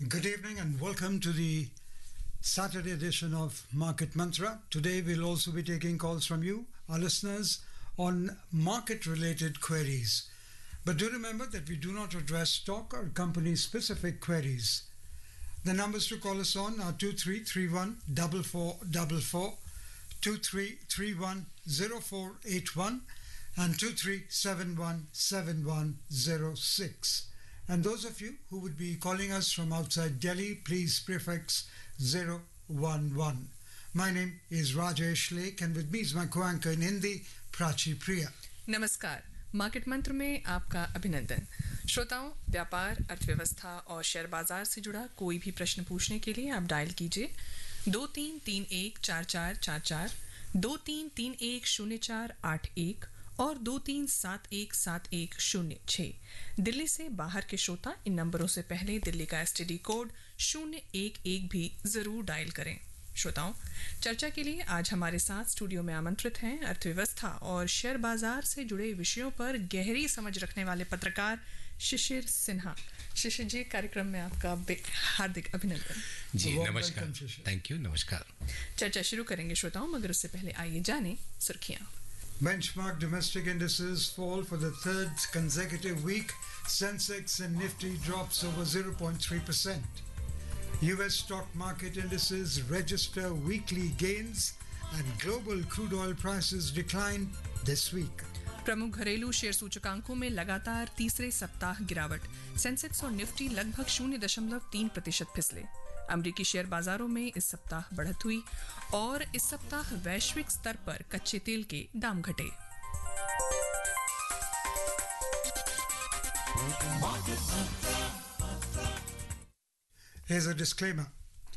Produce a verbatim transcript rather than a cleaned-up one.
Good evening and welcome to the Saturday edition of Market Mantra. Today we'll also be taking calls from you, our listeners, on market-related queries. But do remember that we do not address stock or company-specific queries. The numbers to call us on are two three three one four four four four, two three three one zero four eight one and two three seven one seven one zero six. And those of you who would be calling us from outside Delhi, please prefix zero one one. My name is Rajesh Lake and with me is my co-anchor in Hindi, Prachi Priya. नमस्कार, market मंत्र में आपका अभिनंदन। श्रोताओं, व्यापार, अर्थव्यवस्था और share बाजार से जुड़ा कोई भी प्रश्न पूछने के लिए आप डायल कीजिए दो तीन तीन एक चार चार चार चार, दो तीन तीन एक शून्य चार आठ एक और दो तीन सात एक सात एक शून्य छः। दिल्ली से बाहर के श्रोता इन नंबरों से पहले दिल्ली का एसटीडी कोड शून्य एक एक भी जरूर डायल करें। श्रोताओं, चर्चा के लिए आज हमारे साथ स्टूडियो में आमंत्रित हैं अर्थव्यवस्था और शेयर बाजार से जुड़े विषयों पर गहरी समझ रखने वाले पत्रकार शिशिर सिन्हा। शिशिर जी, कार्यक्रम में आपका हार्दिक अभिनंदन। जी नमस्कार, थैंक यू, नमस्कार। चर्चा शुरू करेंगे श्रोताओं, मगर उससे पहले आइए जानें सुर्खियां। Benchmark domestic indices fall for the third consecutive week. Sensex and Nifty drops over zero point three percent. U S stock market indices register weekly gains and global crude oil prices decline this week. प्रमुख घरेलू share सूचकांकों में लगातार तीसरे सप्ताह गिरावट। Sensex और Nifty लगभग शून्य दशमलव तीन प्रतिशत फिसले। अमेरिकी शेयर बाजारों में इस सप्ताह बढ़त हुई और इस सप्ताह वैश्विक स्तर पर कच्चे तेल के दाम घटे। Here's a disclaimer.